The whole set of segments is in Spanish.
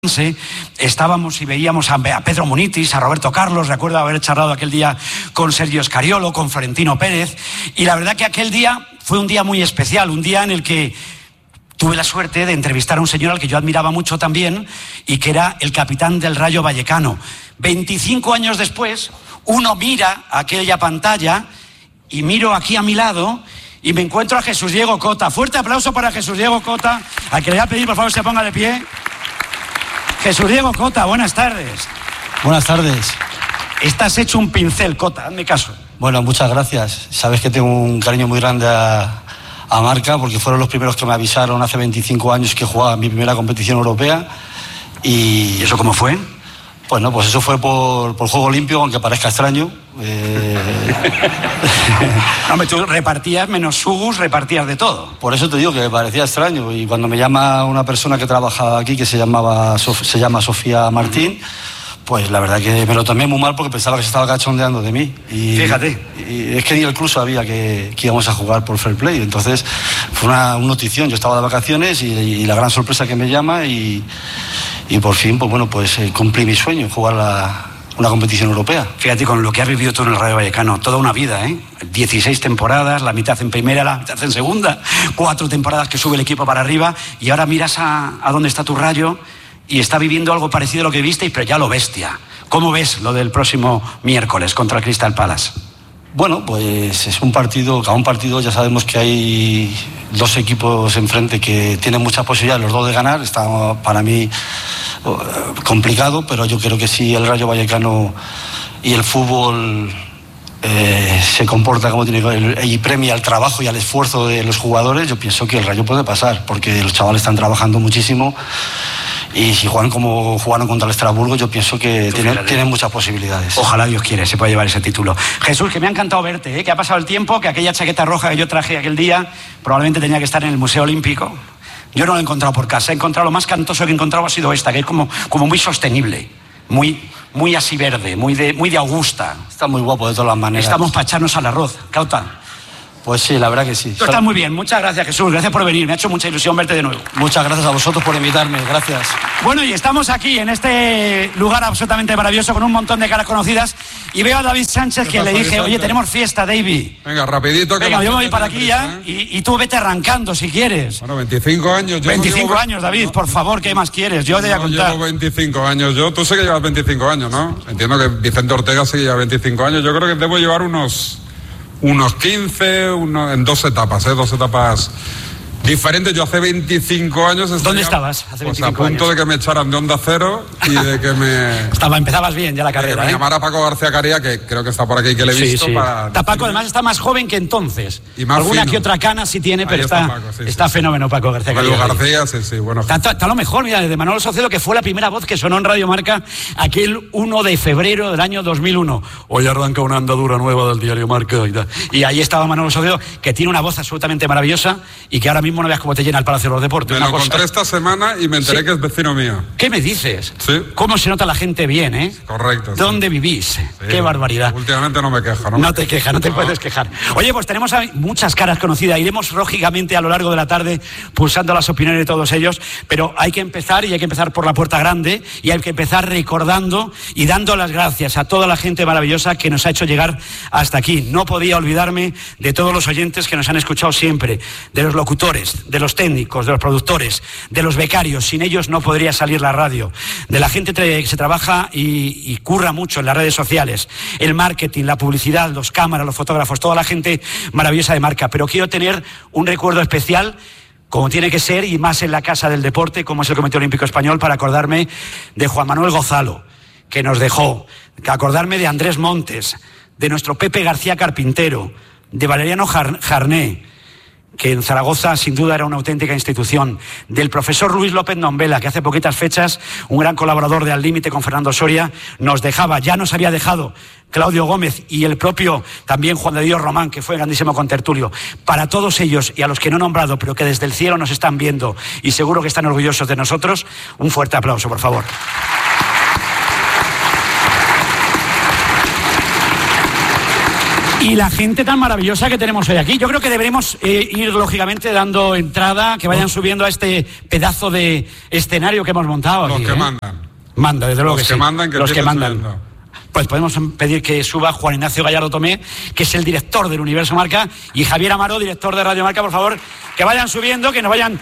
estábamos y veíamos a Pedro Munitis, a Roberto Carlos. Recuerdo haber charlado aquel día con Sergio Escariolo, con Florentino Pérez, y la verdad que aquel día fue un día muy especial, un día en el que tuve la suerte de entrevistar a un señor al que yo admiraba mucho también y que era el capitán del Rayo Vallecano. 25 años después, uno mira aquella pantalla y miro aquí a mi lado y me encuentro a Jesús Diego Cota. Fuerte aplauso para Jesús Diego Cota, al que le voy a pedir por favor se ponga de pie. Jesús Diego Cota, buenas tardes. Buenas tardes. Estás hecho un pincel, Cota, hazme caso. Bueno, muchas gracias. Sabes que tengo un cariño muy grande a Marca, porque fueron los primeros que me avisaron hace 25 años que jugaba mi primera competición europea. ¿Y eso cómo fue? Bueno, pues eso fue por Juego Limpio, aunque parezca extraño. Hombre, tú repartías menos sugus, repartías de todo. Por eso te digo que me parecía extraño. Y cuando me llama una persona que trabaja aquí, que se llama Sofía Martín, pues la verdad que me lo tomé muy mal porque pensaba que se estaba cachondeando de mí. Y, fíjate. Y es que ni el club sabía que íbamos a jugar por Fair Play. Entonces fue una notición. Yo estaba de vacaciones y la gran sorpresa que me llama y por fin, pues bueno, pues cumplí mi sueño, jugar una competición europea. Fíjate, con lo que has vivido tú en el Rayo Vallecano, toda una vida, 16 temporadas, la mitad en primera, la mitad en segunda, 4 temporadas que sube el equipo para arriba, y ahora miras a dónde está tu Rayo y está viviendo algo parecido a lo que visteis, pero ya lo bestia. ¿Cómo ves lo del próximo miércoles contra el Crystal Palace? Bueno, pues es un partido, cada un partido ya sabemos que hay dos equipos enfrente que tienen muchas posibilidades, los dos de ganar. Está para mí complicado, pero yo creo que si el Rayo Vallecano y el fútbol se comporta como tiene que y premia el trabajo y al esfuerzo de los jugadores, yo pienso que el Rayo puede pasar, porque los chavales están trabajando muchísimo. Y si juegan como jugaron contra el Estrasburgo, yo pienso que tienen muchas posibilidades. Ojalá Dios quiere, se pueda llevar ese título. Jesús, que me ha encantado verte, que ha pasado el tiempo, que aquella chaqueta roja que yo traje aquel día probablemente tenía que estar en el Museo Olímpico. Yo no lo he encontrado por casa, he encontrado lo más cantoso que he encontrado ha sido esta, que es como muy sostenible, muy así verde, muy de Augusta. Está muy guapo de todas las maneras. Estamos para echarnos al arroz, Cauta. Pues sí, la verdad que sí. Tú estás muy bien, muchas gracias Jesús, gracias por venir, me ha hecho mucha ilusión verte de nuevo. Muchas gracias a vosotros por invitarme, gracias. Bueno, y estamos aquí en este lugar absolutamente maravilloso con un montón de caras conocidas y veo a David Sánchez que le dije, oye, tenemos fiesta, David. Venga, rapidito. Que venga, yo me voy para aquí ya y tú vete arrancando si quieres. Bueno, 25 años. 25 años, David, por favor, ¿qué más quieres? Yo te voy a contar. Llevo 25 años, tú sé que llevas 25 años, ¿no? Entiendo que Vicente Ortega sí que lleva 25 años, yo creo que debo llevar unos 15, en dos etapas diferentes. Yo hace 25 años... ¿Dónde estabas hace 25 años? A punto de que me echaran de Onda Cero y de que me... Empezabas bien ya la carrera, me llamara Paco García Caría, que creo que está por aquí, que le he visto. Sí. Para Paco además está más joven que entonces. Y más alguna fino. Que otra cana sí tiene, pero está Paco, está fenómeno Paco García Caría. Paco García, sí, bueno. Está lo mejor, mira, de Manolo Socedo, que fue la primera voz que sonó en Radio Marca aquel 1 de febrero del año 2001. Hoy arranca una andadura nueva del diario Marca. Y ahí estaba Manolo Socedo, que tiene una voz absolutamente maravillosa y que ahora mismo no veas cómo te llena el Palacio de los Deportes. Me lo encontré esta semana y me enteré que es vecino mío. ¿Qué me dices? Sí. ¿Cómo se nota la gente bien, Correcto. ¿Dónde vivís? Sí. Qué barbaridad. Últimamente no me quejo. No te quejas, no te puedes quejar. Oye, pues tenemos muchas caras conocidas. Iremos lógicamente a lo largo de la tarde pulsando las opiniones de todos ellos, pero hay que empezar por la puerta grande y hay que empezar recordando y dando las gracias a toda la gente maravillosa que nos ha hecho llegar hasta aquí. No podía olvidarme de todos los oyentes que nos han escuchado siempre, de los locutores, de los técnicos, de los productores, de los becarios. Sin ellos no podría salir la radio, de la gente que se trabaja y curra mucho en las redes sociales, el marketing, la publicidad, los cámaras, los fotógrafos, toda la gente maravillosa de Marca. Pero quiero tener un recuerdo especial, como tiene que ser, y más en la Casa del Deporte, como es el Comité Olímpico Español, para acordarme de Juan Manuel Gozalo, que nos dejó, acordarme de Andrés Montes, de nuestro Pepe García Carpintero, de Valeriano Jarné, que en Zaragoza sin duda era una auténtica institución, del profesor Luis López Nombela, que hace poquitas fechas, un gran colaborador de Al Límite con Fernando Soria, nos dejaba, ya nos había dejado Claudio Gómez y el propio también Juan de Dios Román, que fue grandísimo contertulio. Para todos ellos y a los que no he nombrado, pero que desde el cielo nos están viendo y seguro que están orgullosos de nosotros, un fuerte aplauso, por favor. Y la gente tan maravillosa que tenemos hoy aquí. Yo creo que deberemos ir, lógicamente, dando entrada, que vayan subiendo a este pedazo de escenario que hemos montado aquí. Los que mandan. Manda, desde luego los que sí. Mandan, que los que mandan. Subiendo. Pues podemos pedir que suba Juan Ignacio Gallardo Tomé, que es el director del Universo Marca, y Javier Amaro, director de Radio Marca, por favor, que vayan subiendo, que nos vayan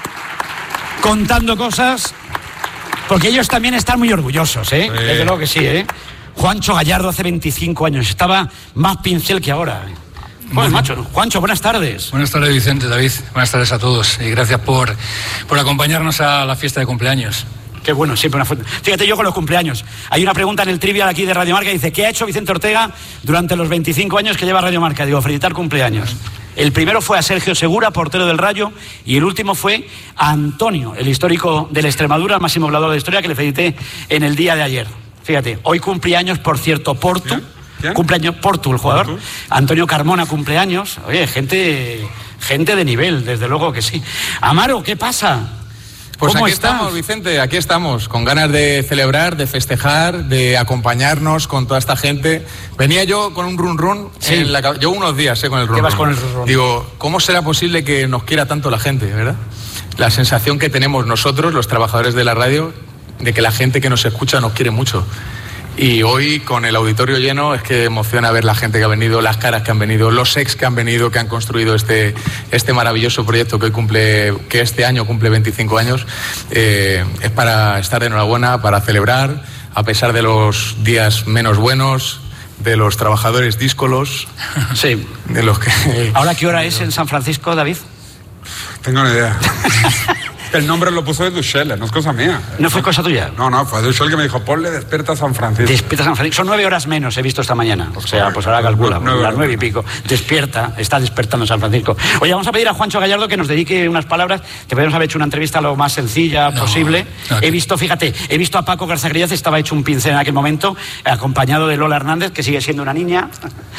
contando cosas, porque ellos también están muy orgullosos, ¿eh? Sí. Desde luego que sí, ¿eh? Juancho Gallardo hace 25 años, estaba más pincel que ahora. Bueno, macho, Juancho, buenas tardes. Buenas tardes, Vicente, David, buenas tardes a todos y gracias por acompañarnos a la fiesta de cumpleaños. Qué bueno, siempre una fuente. Fíjate, yo con los cumpleaños. Hay una pregunta en el trivial aquí de Radio Marca, dice, ¿qué ha hecho Vicente Ortega durante los 25 años que lleva Radio Marca? Digo, felicitar cumpleaños. El primero fue a Sergio Segura, portero del Rayo, y el último fue a Antonio, el histórico de la Extremadura, el máximo goleador de la historia, que le felicité en el día de ayer. Fíjate, hoy cumpleaños, por cierto, Portu. ¿Quién? Cumpleaños Portu, el jugador. ¿Portu? Antonio Carmona, cumpleaños. Oye, gente de nivel, desde luego que sí. Amaro, ¿qué pasa? Pues aquí estamos, Vicente, aquí estamos, con ganas de celebrar, de festejar, de acompañarnos con toda esta gente. Venía yo con un run sí. En la cabeza. Yo unos días con el run. ¿Qué vas con el run? Digo, ¿cómo será posible que nos quiera tanto la gente, verdad? La sensación que tenemos nosotros, los trabajadores de la radio, de que la gente que nos escucha nos quiere mucho. Y hoy, con el auditorio lleno, es que emociona ver la gente que ha venido, las caras que han venido, los ex que han venido, que han construido este maravilloso proyecto que este año cumple 25 años. Es para estar de enhorabuena, para celebrar, a pesar de los días menos buenos, de los trabajadores díscolos. Sí. De los que... ¿Ahora qué hora es en San Francisco, David? Tengo una idea. El nombre lo puso de Duchel, no es cosa mía. ¿No fue cosa tuya? No, fue Duchel que me dijo, ponle Despierta San Francisco. Despierta San Francisco. Son 9 horas menos, he visto esta mañana. O sea, pues ahora calcula, las 9 y pico. Está despertando San Francisco. Oye, vamos a pedir a Juancho Gallardo que nos dedique unas palabras. Te podemos haber hecho una entrevista lo más sencilla posible. Okay. He visto a Paco Garzagríaz, estaba hecho un pincel en aquel momento, acompañado de Lola Hernández, que sigue siendo una niña.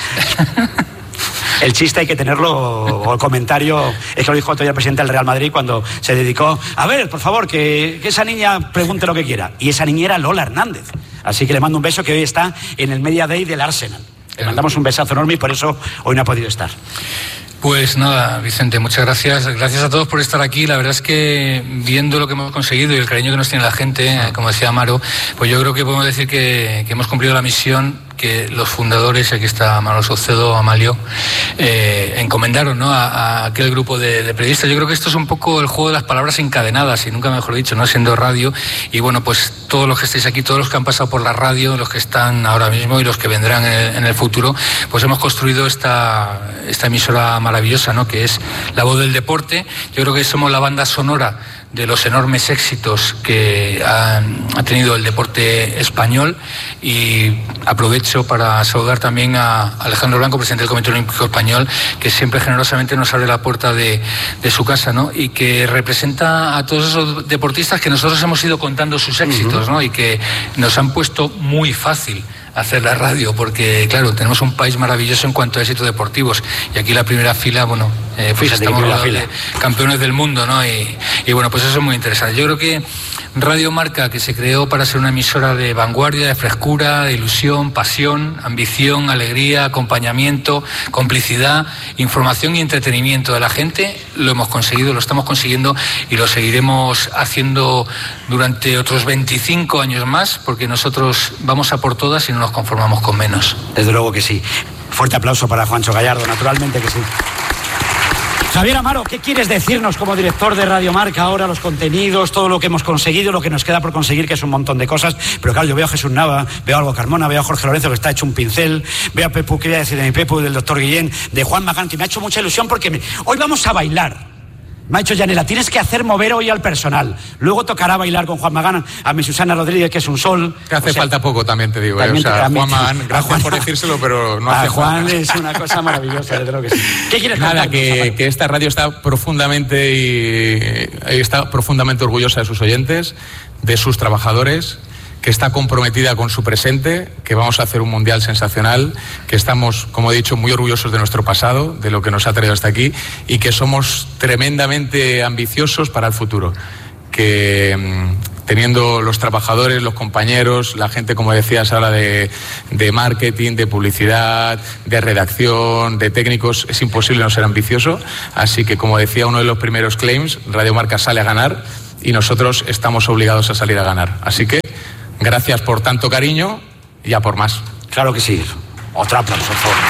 El chiste hay que tenerlo, o el comentario, es que lo dijo todavía el presidente del Real Madrid cuando se dedicó, a ver, por favor, que esa niña pregunte lo que quiera. Y esa niña era Lola Hernández. Así que le mando un beso, que hoy está en el Media Day del Arsenal. Le mandamos un besazo enorme y por eso hoy no ha podido estar. Pues nada, Vicente, muchas gracias. Gracias a todos por estar aquí. La verdad es que viendo lo que hemos conseguido y el cariño que nos tiene la gente, como decía Amaro, pues yo creo que podemos decir que hemos cumplido la misión que los fundadores, aquí está Manuel Saucedo, Amalio, encomendaron, ¿no?, a aquel grupo de periodistas. Yo creo que esto es un poco el juego de las palabras encadenadas, y nunca mejor dicho, ¿no?, siendo radio. Y bueno, pues todos los que estáis aquí, todos los que han pasado por la radio, los que están ahora mismo y los que vendrán en el futuro, pues hemos construido esta emisora maravillosa, ¿no?, que es La Voz del Deporte. Yo creo que somos la banda sonora de los enormes éxitos que ha tenido el deporte español, y aprovecho para saludar también a Alejandro Blanco, presidente del Comité Olímpico Español, que siempre generosamente nos abre la puerta de su casa, ¿no?, y que representa a todos esos deportistas que nosotros hemos ido contando sus éxitos, ¿no?, y que nos han puesto muy fácil hacer la radio, porque claro, tenemos un país maravilloso en cuanto a éxitos deportivos, y aquí la primera fila, bueno, pues estamos rodeados de campeones del mundo, ¿no? Y bueno, pues eso es muy interesante. Yo creo que Radio Marca, que se creó para ser una emisora de vanguardia, de frescura, de ilusión, pasión, ambición, alegría, acompañamiento, complicidad, información y entretenimiento de la gente, lo hemos conseguido, lo estamos consiguiendo y lo seguiremos haciendo durante otros 25 años más, porque nosotros vamos a por todas y no nos conformamos con menos. Desde luego que sí. Fuerte aplauso para Juancho Gallardo, naturalmente que sí. Javier Amaro, ¿qué quieres decirnos como director de Radio Marca ahora, los contenidos, todo lo que hemos conseguido, lo que nos queda por conseguir, que es un montón de cosas? Pero claro, yo veo a Jesús Nava, veo a Algo Carmona, veo a Jorge Lorenzo, que está hecho un pincel, veo a Pepu, ¿qué voy a decir de mi Pepu, del doctor Guillén, de Juan Magán, que me ha hecho mucha ilusión porque hoy vamos a bailar. Me ha dicho Yanela, tienes que hacer mover hoy al personal. Luego tocará bailar con Juan Magán, a mi Susana Rodríguez, que es un sol. Que hace falta poco, también te digo. También Juan Magán, gracias por decírselo, pero no hace falta. Juan es una cosa maravillosa, desde luego que sí. ¿Qué quieres contar? Nada, que esta radio está profundamente orgullosa de sus oyentes, de sus trabajadores, que está comprometida con su presente, que vamos a hacer un mundial sensacional, que estamos, como he dicho, muy orgullosos de nuestro pasado, de lo que nos ha traído hasta aquí, y que somos tremendamente ambiciosos para el futuro. Que teniendo los trabajadores, los compañeros, la gente, como decías ahora, de marketing, de publicidad, de redacción, de técnicos, es imposible no ser ambicioso. Así que, como decía uno de los primeros claims, Radio Marca sale a ganar y nosotros estamos obligados a salir a ganar. Así que, gracias por tanto cariño y a por más. Claro que sí. Otro aplauso, por favor.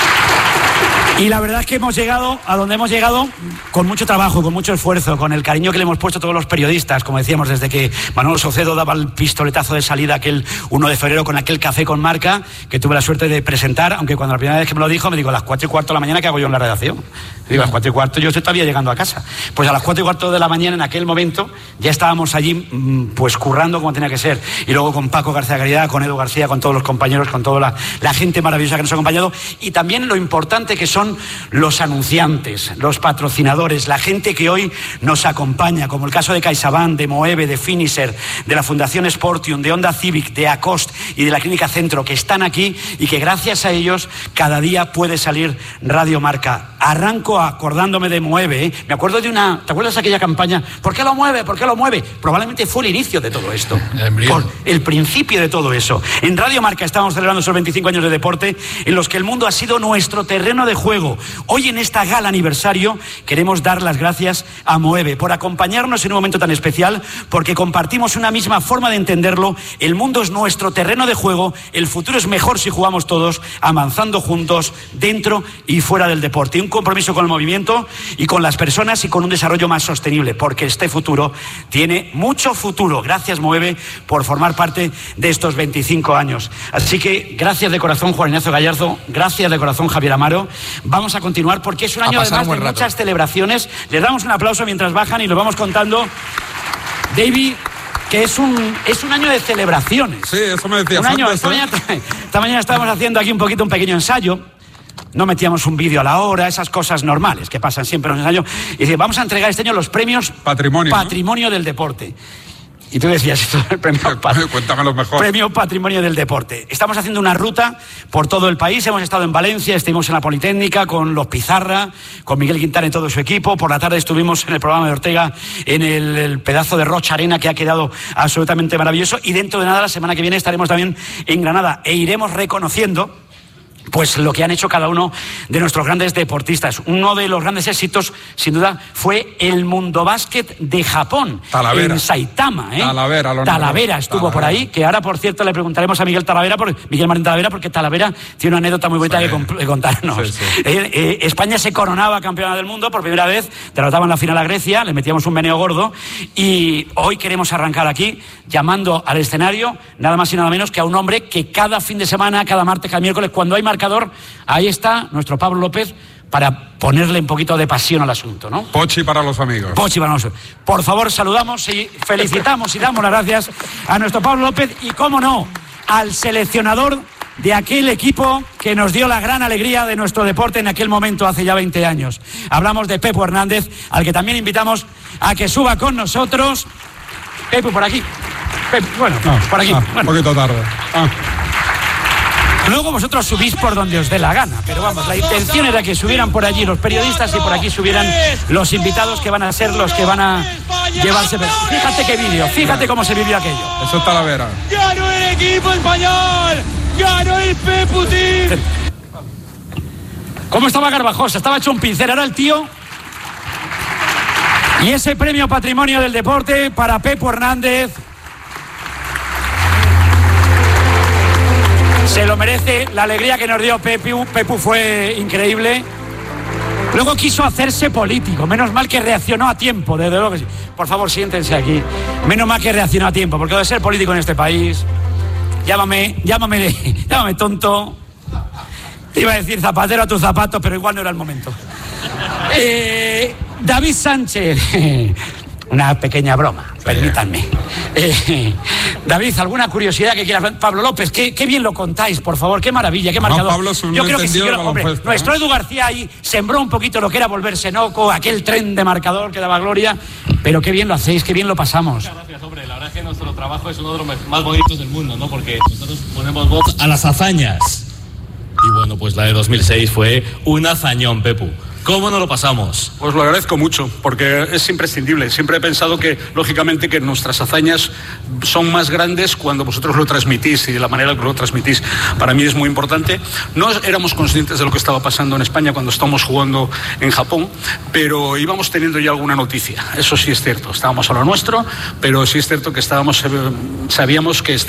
Y la verdad es que hemos llegado a donde hemos llegado con mucho trabajo, con mucho esfuerzo, con el cariño que le hemos puesto todos los periodistas, como decíamos, desde que Manolo Socedo daba el pistoletazo de salida aquel 1 de febrero con aquel café con Marca, que tuve la suerte de presentar, aunque cuando la primera vez que me lo dijo, me digo, a las 4:15 de la mañana, ¿qué hago yo en la redacción? Digo, a las 4:15 yo estoy todavía llegando a casa. Pues a las 4:15 de la mañana, en aquel momento, ya estábamos allí, pues currando como tenía que ser. Y luego con Paco García Caridad, con Edu García, con todos los compañeros, con toda la gente maravillosa que nos ha acompañado. Y también lo importante que son los anunciantes, los patrocinadores, la gente que hoy nos acompaña, como el caso de CaixaBank, de Moeve, de Finisher, de la Fundación Sportium, de Honda Civic, de Acost y de la Clínica Centro, que están aquí y que gracias a ellos cada día puede salir Radio Marca. Arranco acordándome de Moeve, ¿eh? Me acuerdo de una... ¿Te acuerdas de aquella campaña? ¿Por qué lo mueve? ¿Por qué lo mueve? Probablemente fue el inicio de todo esto. Por el principio de todo eso. En Radio Marca estamos celebrando esos 25 años de deporte en los que el mundo ha sido nuestro terreno de juego. Hoy en esta gala aniversario queremos dar las gracias a Moeve por acompañarnos en un momento tan especial, porque compartimos una misma forma de entenderlo. El mundo es nuestro terreno de juego, el futuro es mejor si jugamos todos, avanzando juntos dentro y fuera del deporte. Y un compromiso con el movimiento y con las personas y con un desarrollo más sostenible, porque este futuro tiene mucho futuro. Gracias, Moeve, por formar parte de estos 25 años. Así que gracias de corazón, Juan Ignacio Gallardo, gracias de corazón, Javier Amaro. Vamos a continuar porque es un año además de muchas celebraciones. Les damos un aplauso mientras bajan y lo vamos contando. David, que es un año de celebraciones. Sí, eso me decía. Esta mañana estábamos haciendo aquí un pequeño ensayo. No metíamos un vídeo a la hora, esas cosas normales que pasan siempre en los ensayos. Y dice, vamos a entregar este año los premios Patrimonio del Deporte. Y tú decías, esto es el Cuéntamelo mejor. Premio Patrimonio del Deporte. Estamos haciendo una ruta por todo el país. Hemos estado en Valencia, estuvimos en la Politécnica con los Pizarra, con Miguel Quintana y todo su equipo. Por la tarde estuvimos en el programa de Ortega en el pedazo de Rocha Arena, que ha quedado absolutamente maravilloso. Y dentro de nada, la semana que viene estaremos también en Granada e iremos reconociendo pues lo que han hecho cada uno de nuestros grandes deportistas. Uno de los grandes éxitos, sin duda, fue el Mundo Básquet de Japón, Talavera. En Saitama, ¿eh? Talavera estuvo por ahí, que ahora, por cierto, le preguntaremos a Miguel Martín Talavera, porque Talavera tiene una anécdota muy bonita que contarnos. Sí. España se coronaba campeona del mundo por primera vez, derrotaban la final a Grecia, le metíamos un meneo gordo, y hoy queremos arrancar aquí llamando al escenario nada más y nada menos que a un hombre que cada fin de semana, cada martes, cada miércoles, cuando hay marcador, ahí está nuestro Pablo López para ponerle un poquito de pasión al asunto, ¿no? Pochi para los amigos. Pochi para nosotros. Por favor, saludamos y felicitamos y damos las gracias a nuestro Pablo López y, cómo no, al seleccionador de aquel equipo que nos dio la gran alegría de nuestro deporte en aquel momento hace ya 20 años. Hablamos de Pepu Hernández, al que también invitamos a que suba con nosotros. Pepu, por aquí. Pepu, bueno, por aquí. Bueno. Un poquito tarde. Luego vosotros subís por donde os dé la gana, pero vamos, la intención era que subieran por allí los periodistas y por aquí subieran los invitados que van a ser los que van a llevarse. Fíjate qué vídeo, fíjate cómo se vivió aquello. Eso es Talavera. ¡Ganó el equipo español! ¡Ganó el Pepu Team! ¿Cómo estaba Garbajosa? Estaba hecho un pincel, era el tío. Y ese premio Patrimonio del Deporte para Pepu Hernández. Se lo merece, la alegría que nos dio Pepu fue increíble. Luego quiso hacerse político, menos mal que reaccionó a tiempo, desde luego que sí. Por favor, siéntense aquí. Menos mal que reaccionó a tiempo, porque de ser político en este país, llámame tonto. Te iba a decir zapatero a tus zapatos, pero igual no era el momento. David Sánchez. Una pequeña broma, permítanme. David, ¿alguna curiosidad que quieras? Pablo López, qué bien lo contáis, por favor, qué maravilla, qué marcador. Pablo es un yo creo que sí, hombre, baloncesto, nuestro Edu García ahí sembró un poquito lo que era volverse loco, aquel tren de marcador que daba gloria, pero qué bien lo hacéis, qué bien lo pasamos. Muchas gracias, hombre, la verdad es que nuestro trabajo es uno de los más bonitos del mundo, ¿no? Porque nosotros ponemos voz a las hazañas. Y bueno, pues la de 2006 fue un hazañón, Pepu. ¿Cómo nos lo pasamos? Os lo agradezco mucho, porque es imprescindible. Siempre he pensado que, lógicamente, que nuestras hazañas son más grandes cuando vosotros lo transmitís y de la manera que lo transmitís. Para mí es muy importante. No éramos conscientes de lo que estaba pasando en España cuando estábamos jugando en Japón, pero íbamos teniendo ya alguna noticia. Eso sí es cierto. Estábamos a lo nuestro, pero sí es cierto que sabíamos que